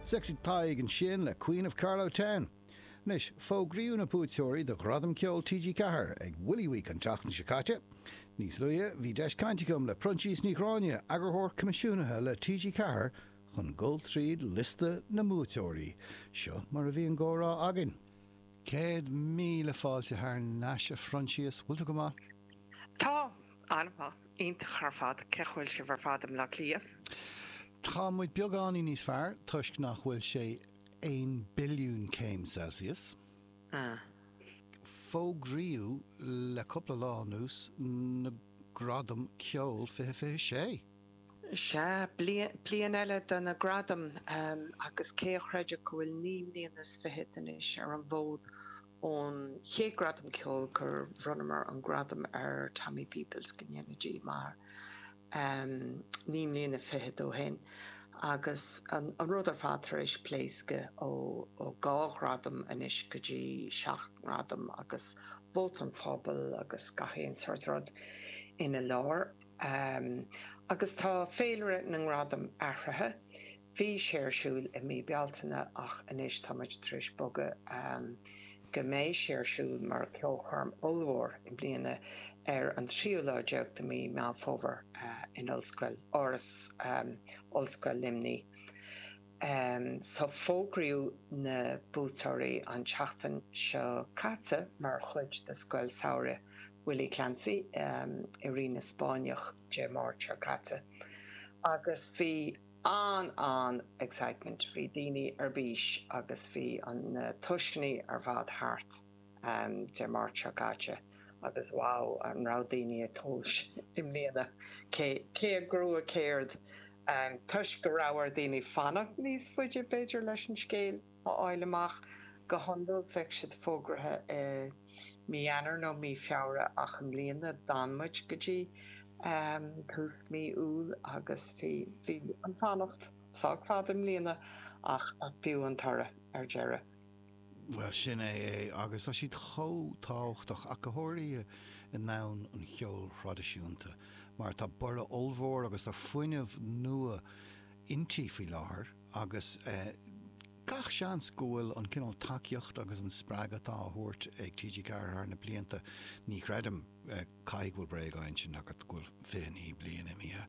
Sexy taig an sin le Queen of Carlow Town. Nis, fógriú na púteoirí do gradam ceol TG Cahar ag Willy Week an teachtan sicáte. Nís luia, bhí deis canticum le prunchís níráine agurthór comisiúnathe le TG Cahar chun Gold Tríd lista na múteoirí. Seo mar a bhí an górá agin. 100,000 fáilte thar neis a Frontíos, bhfuilta go má? Tá, anamá, ionach ar fad, cechfuil sé bhar fad am le clia. Tá muid beagání níos fearr, tuisc nach bhfuil sé 1 billiún céim Celsius. Fógriú le coppla lá nús na gradam ceol fiche sé. Se blian eile don na gradam agus céchreidir go bhfuil níomhníonas fihidanis ar an bhód ón ché gradam ceol gur bhrunamar an gradam ar Tommy Peoples gnéanadí mar níomhníona fihid ó hen. Agus an rud ar fátar is pléisce ó gá gradam inis go dtí 7 gradam agus bólt an phobal agus gachéon suirt ina lár. Agus tá féilre na gradam aithrithe, bhí séirsúil I mí bealtaine ach inis táid tris boga go méid séirsúil mar ceolcharm olmhór in bliana ar an tríoláideach do mí meall fómhar in Ulscoil, áras Ulscoil Limní. Sa fógriú na búteoirí an teachtain seo caite mar chuid de Scoil Saoire Willie Clancy I rina Spáineach de Márte caite. Agus bhí an excitement bhí daoine ar bís agus bhí an tuisní ar bhad thart de Márte caite. Agus wow, an rá daoine atóis im léana cé a grú a céird tuis go ráhar daoine fannach níos fuide beidir leis an scéal á áileach go handal feic siad fógrathe mí anar nó mí feabhra ach an bliana dámuid go dtí tús mí úl agus bhí an fannacht ságfad im léana ach bhíú an tara ar deire. Well, sin é agus tá siad chótáchtach a go háirí in nán an cheol radisiúnta, mar tá bura olmhór agus tá fuineh nua intí fi láthair agus gach seans gohfuil an cinál takeíocht agus an sppragatá thuirt ag TG Cahar na blianta ní creidem caighfuil breagáin sin agad gohfuil féní bliana míthe.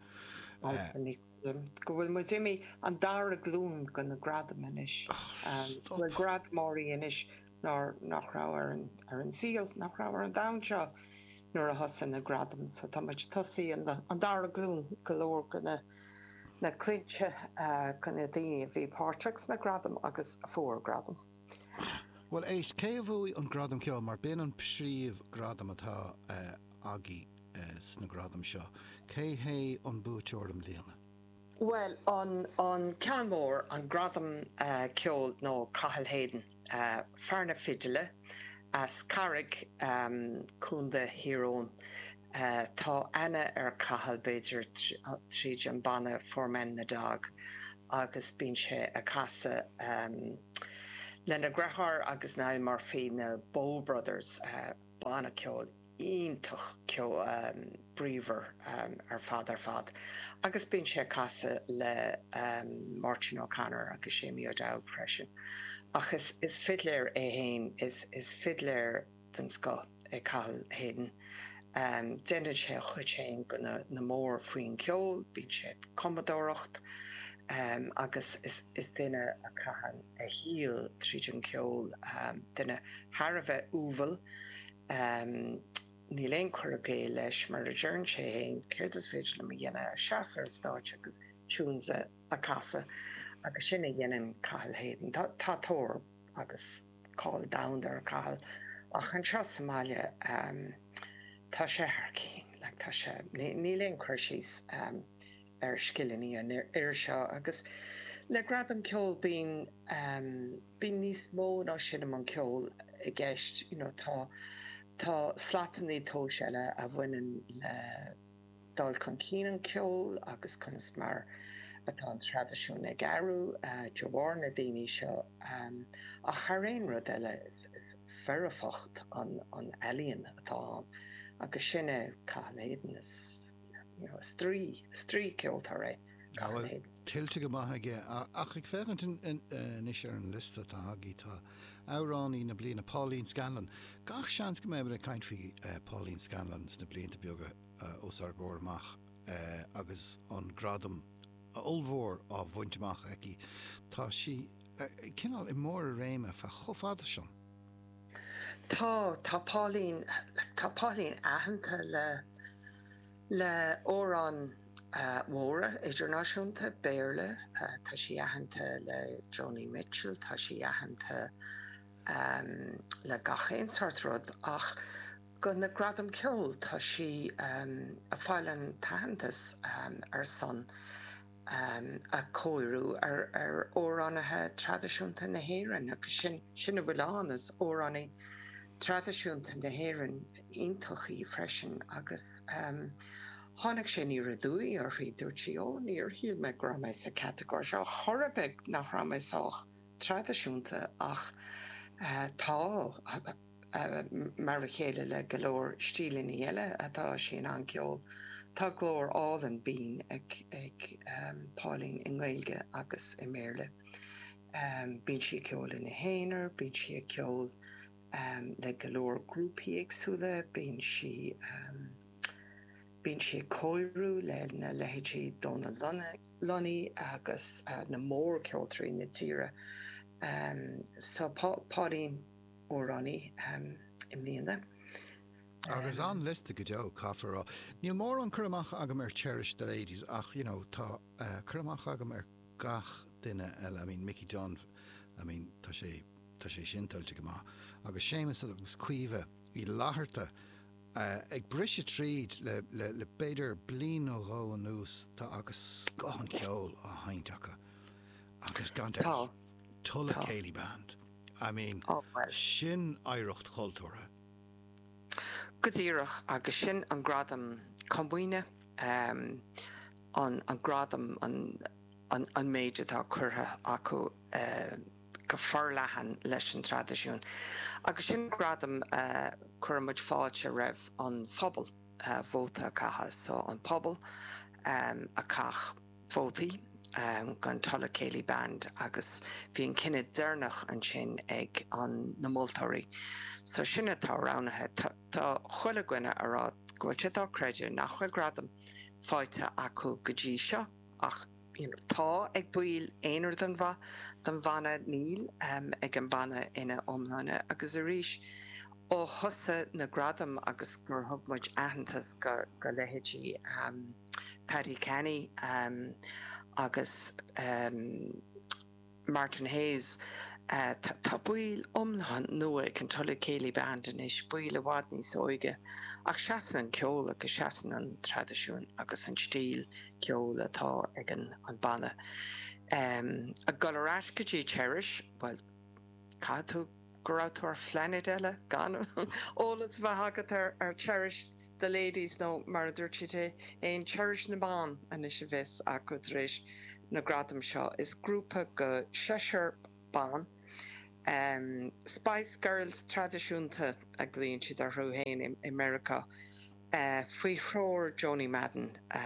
Go bhfuil mu Jimmy an dara glún go na gradam inis. Bhfuil grad mórí inis nach rá ar an síl, nach rá ar an damseo nuair a thosan na gradam, so tá muid tosaí an dara glún golóir go na clintse go na daoine bhí páirteachs na gradam agus 4 gradam. Well, éis cé a bhuaí an gradam ceol mar bin an príomh gradam atá agé sna gradam seo. Cé hé an búteoir am léana? Well, on Canmore, on Gradam ceol nó Cathal Hayden, Farna Fidile, as Carrick Cúnda Hírón, tá Anna Cathal Beidir tríd an banna formen na dag, agus bín sé a casa lena grahar agus na Murphy na Bow Brothers banna ceol iontoch ceol bríomhar ar fad. Agus bín sé casa le Martin O'Connor agus sé mí dag freisin. Agus is fidléir é hain, is fidléir den sco Cathal Hayden. Déndan sé chuidséin go na mór faoin ceol, bín sé commodóracht, agus is duine a cahan a híal tríd an ceol, duine Harbheith úval, ní léon chuir gé leis mar a dhearn sé hain, céir is féidir le dhéanana seaasar stáit agus siúnsa a casa agus sinna dhéanaan Cathal Hayden. Tá tóir agus cáil down ar Cathal ach an seo Somália tá sé thar cín, tá sé ní léon chuir síos ar scileanní an ar seo agus le gradam ceol bín níos mó ná sin am an ceol I gceist, tá slapannaí tóisile a bhainean le dul chun cían ceol agus chunas mar atá an tradiisiún ag airú deomhar na daoine seo a charéon rud eile is fearfacht an eilíonn atá agus sinne Cathal Hayden is trí ceol tar é. Tilte go maithaige ach ag ferint níos ar an lista tá hagaí tá árán na bliana Pauline Scanlon. Gach seans go méid a caiint fi Pauline Scanlon na blianta beaga os ar gcóramach agus an gradam olmhór á bhaintteach aici. Tá si cinál I mór a réime fa chofáda sin. Tá Pauline ahananta le órán Móra idirnáisiúnta Béarla, tá si ahananta le Joni Mitchell, tá si ahananta le gachéin sartrod ach go na gradam ceol tá si a fáilean tahantas ar son a cóirú ar óránathe tradiisiúnta na hÉireann agus sinna bhfuil as óránaí tradiisiúnta na hÉireann iontachaí freisin agus Tháinig sé ní radúí ar fhí dúirtí níor híal me gramé sa categóir seo thorabeh nach raméisáach tradiisiúnta ach tá mar a chéile le golóir stílaí eile atá sin an ceol. Tá glór all an bín ag Pauline in Gaeilge agus I Méarla. Bín si ceol in na héanaar, bín si a ceol le golóir grúpaí agsúla, bín si cóirú le na leití Donna Lunny agus na mór ceoltarí na tíre. So Pauline óránaí I mbliana. Agus an lista go deo cafará. Níl mór an churamach agam ar Cherish the Ladies ach, tá churamach agam ar gach duine eile, Mickey John, tá sé sintalte go maith. Agus Seamus agus cuimhe I láthairta ag brise tríd le beidir blin ó rá an nús tá agus scáin ceol á hainteacha. Agus gantar tulla céilí band. Sin éireacht chultúra. Godíireach agus sin an gradam comhaoine an gradam an méide tá curtha acu go forleathan leis an tradiisiún. Agus sin gradam chuirmuid fáilte raibh an phobal vóta caitha, so an pobal a cach vótaí gan tulla céilí band agus bhíon cinenne dearnach an sin ag an na moltóirí. So sinna tá ránathe tá chuile gcuine ará goilte tá creidir nach chuil gradam fáite acu go dtí seo ach tá ag buil éonar den bhana níl ag an bana ina omláine agus a ríis ó thosa na gradam agus gur thugmuid aitheantas go leití Paddy Kenny agus Martin Hayes tá buil omláin nua ag an tulla céilí band is buil a bhád níos óige ach seasan an ceol agus seasan an tradiisiún agus an stíl ceol atá ag an bana. A golarás go dtí Cherish, well, cadú go raibh ar fleanad eile gan ólas bheit agat ar Cherish the Ladies nó mar dúirtíte éon Cherish na bán an is bheits acu rééis na gradam seo is grúpa go Cheshire bán Spice Girls tradiisiúnta a glíonn siad ar thuhéin in America. Faoi thróir Joni Madden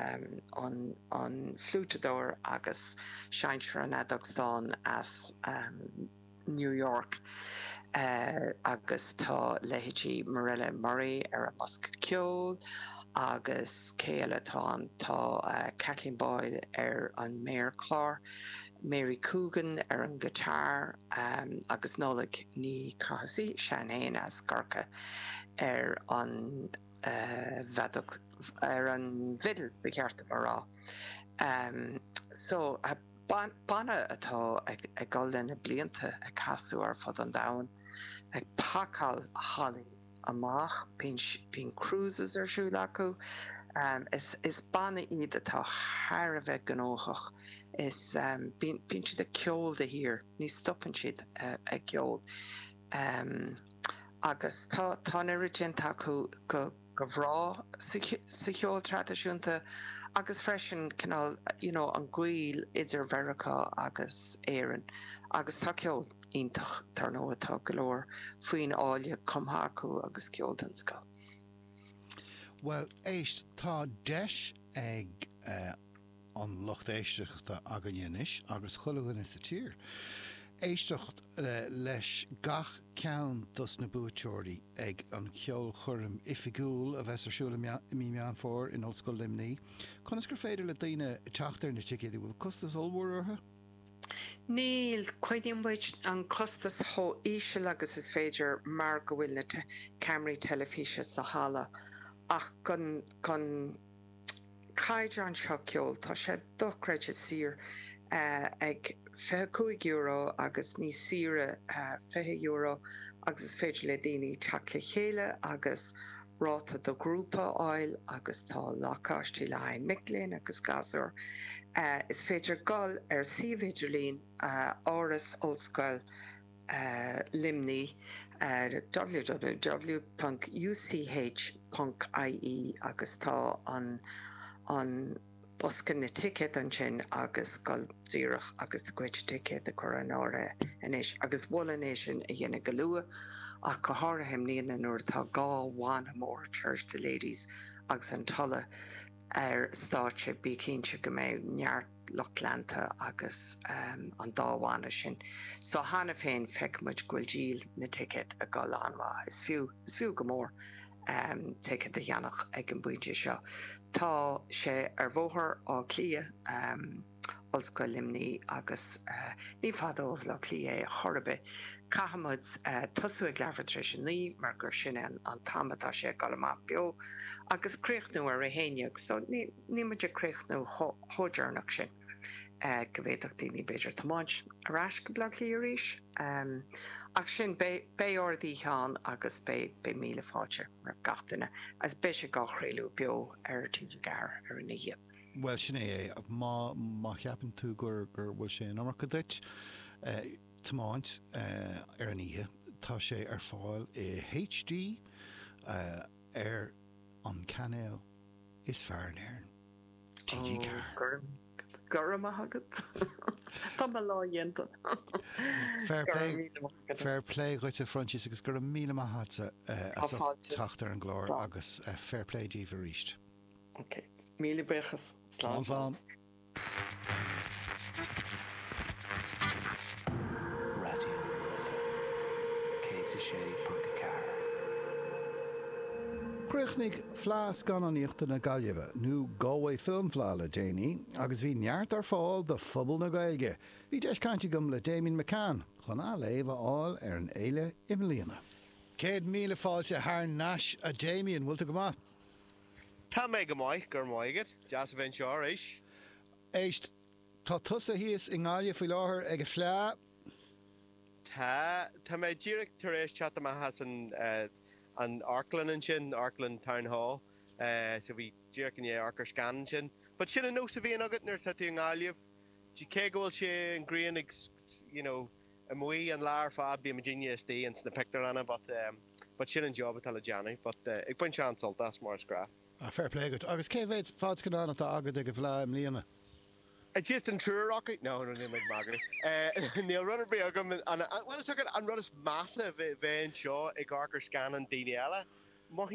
an flútadóir agus seinsear an Adagstáin as New York. Agus tá leití Marilla Murray ar a Mosca ceol agus céile tá Kathleen Boyle ar an Mayor Clár, Mary Coogan ar an guitar agus nólaigh ní caisaí Sinead as garcha ar an ar an vidal becearta ará. So banna atá ag gáil na blianta ag casú ar fud an domhan ag pácal halaí amach bín cruises ar siúil acu. Is banna iad atá thar a bheith gnóchach is bín siad a ceol de hir, ní stoppan siad a ceol. Agus tá nirigint acu go bhrá sa ceol tradiisiúnta agus freisin canál an gcuil idir Mheiriceá agus Éireann agus tá ceol iontach tar nó atá go leor faoin áile comtha acu agus ceol den scoil. Well, éist tá deis ag an locht éisteachta agan dhéanais agus chulagan is sa tír. Éisteacht leis gach ceann dus na búteoirí ag an ceol chuirm ifigúil a bheits arsúla mí meán fór in Ollscoil Limní. Conas gur féidir le daoine teachtar na tiicéadí bhfuil costas olmhór ortha? Níl chuineann muid an costas thó íseal agus is féidir mar go bhfuil na cameraí telefíse sa hála ach gon caidir an seo ceol tá sé dochreide sir ag €5 agus ní sire €5 agus is féidir le daoine teach le chéile agus ráta do grúpa áil agus tá lácáistí le Mic-Linn agus gasúr. Is féidir gáil ar Siomh-Idirlín áras Ollscoil Limní www.uch.ie agus tá an boscan na ticket an sin agus gáil díreach agus de cuid ticket a chur an ára inis agus bhla sin a dhéanana go luath ach go háirithe níon an uair tá gáháin mór Church the Ladies agus an talla ar stáitse bí cínse go méid neart Lochlanta agus an dáháine sin. So hána féin feicmuid ghfuil díal na ticket a gáil anmha. Is fiú go mór ticket a dhéanach ag an buinte seo. Tá sé ar bmhóthar á clia Ollscoil Limní agus ní fadómh le clia é thorbe. Cahamid tosú ag leabhartris an lí mar gur sin an tamatá sé galach beo agus créichnú ar a héineach, so ní muidir créichnú thódearnach sin go bhhéadach daoine beidir tamáint arás go bla lí arís. Ach sin bé ordaí cheán agus bé míle fáilte mar gatainine as bé sé gachréilú beo ar tíú gar ar an ihe. Well sin é má cheapan tú gur bhfuil sé an amar go duit tamáint ar an ihe tá sé ar fáil i HD ar an canal is fear an airn. TG car. Gurm agad. Tá lá dhéanta. Fair play goite Francis agus gur míle maithe taachtar an glór agus fair play díomh a ríist. Ok, míle bechas. Slán. Radio Cruchnig flas gan an íochta na Gaillimhe, nó Galway filmflá le déanaí, agus bhí neart ar fáil do phobal na Gaeilge. Bhí deis cainte gom le Damien McCann, chun á léomh áil ar an éile imlíana. 100,000 fáilte thar náis a Damien, bhfuilta go maith? Tá mé go maiid gur maiigad, deas a bhain seoir éis. Éist, tá tusa híos i ngáile faoi láthair ag a phleá. Tá mé díreach tar éis chat am has an Arkland sin, Arkland Town Hall, so bhí díreach in Arkar scan sin. But sin an nó sa bhíon agat nuair tatí an gáileh, tí cé gohfuil sé an gríon ag, a muí an lár fad bí Virginia ST and sna pictar anna, but sin an job atá le Johnny, but ag buin sean soltas mar scrap. Fair play good. Agus cé bhéid fád go nána tá agad ag a bhlá im líana? Just an true rocket? No, ní meg magri. Níl runner be agam an run is massive bhein seo ag Arkar scan an daine eile.